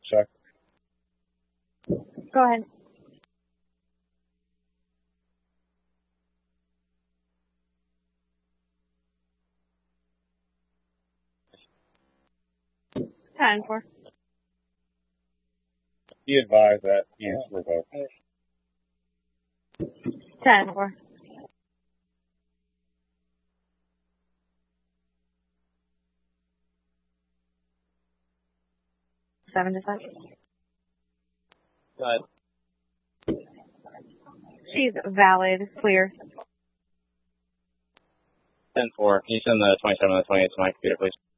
check. Go ahead. Ten four. Be advised that he is revoked. 10-4. Seven to five. Go ahead. She's valid. Clear. 10-4. Can you send the 27 and the 28 to my computer, please?